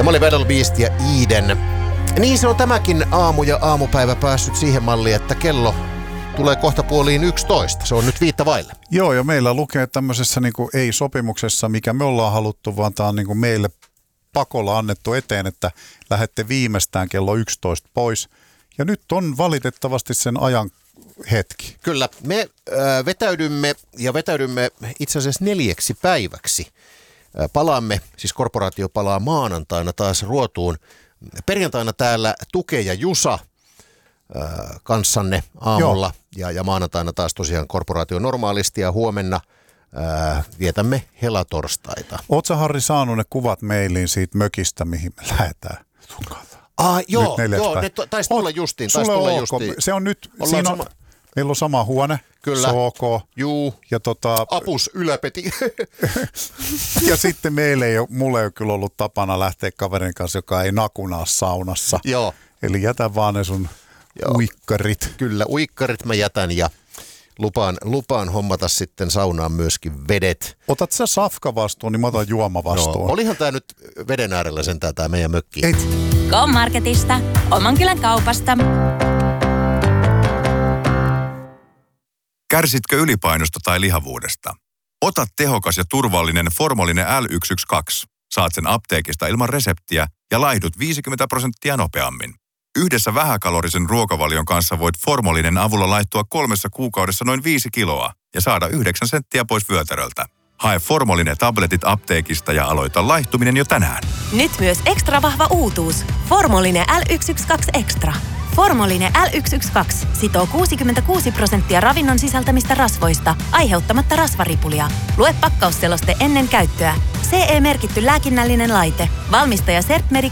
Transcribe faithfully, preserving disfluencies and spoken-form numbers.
Tämä oli Battle Beast ja Eden. Niin se on tämäkin aamu ja aamupäivä päässyt siihen malliin, että kello tulee kohta puoliin yksitoista. Se on nyt viittä vaille. Joo, ja meillä lukee tämmöisessä niin kuin ei-sopimuksessa, mikä me ollaan haluttu, vaan tämä on niin kuin meille pakolla annettu eteen, että lähette viimeistään kello yksitoista pois. Ja nyt on valitettavasti sen ajan hetki. Kyllä, me äh, vetäydymme ja vetäydymme itse asiassa neljäksi päiväksi. Äh, palaamme, siis korporaatio palaa maanantaina taas ruotuun. Perjantaina täällä Tuke ja Jusa äh, kanssanne aamulla ja, ja maanantaina taas tosiaan korporaatio normaalisti ja huomenna äh, vietämme helatorstaita. Ootko sä, Harri, saanut ne kuvat mailiin siitä mökistä, mihin me lähdetään? Ah, joo, joo, ne taisi tulla justiin. Tais tulla ok. justiin. Se on nyt, siinä on, sama... meillä on sama huone. Kyllä. Se on ok. Juu. Ja tota... Apus yläpeti. Ja sitten meillä ei ole, mulla ei ole kyllä ollut tapana lähteä kaverin kanssa, joka ei nakunaa saunassa. Joo. Eli jätä vaan ne sun joo. uikkarit. Kyllä, uikkarit mä jätän ja lupaan, lupaan hommata sitten saunaan myöskin vedet. Otat sä safka vastuun, niin mä otan juoma vastuun. No, olihan tää nyt veden äärellä sentään tää meidän mökki. Ei. K-Marketista, oman kylän kaupasta. Kärsitkö ylipainosta tai lihavuudesta? Ota tehokas ja turvallinen Formolinen L yksi yksi kaksi. Saat sen apteekista ilman reseptiä ja laihdut viisikymmentä prosenttia nopeammin. Yhdessä vähäkalorisen ruokavalion kanssa voit Formolinen avulla laihtua kolmessa kuukaudessa noin viisi kiloa ja saada yhdeksän senttiä pois vyötäröltä. Hae Formolinen tabletit apteekista ja aloita laihtuminen jo tänään. Nyt myös ekstra vahva uutuus. Formolinen L yksi yksi kaksi Extra. Formolinen L yksi yksi kaksi sitoo kuusikymmentäkuusi prosenttia ravinnon sisältämistä rasvoista, aiheuttamatta rasvaripulia. Lue pakkausseloste ennen käyttöä. C E-merkitty lääkinnällinen laite. Valmistaja Certmedic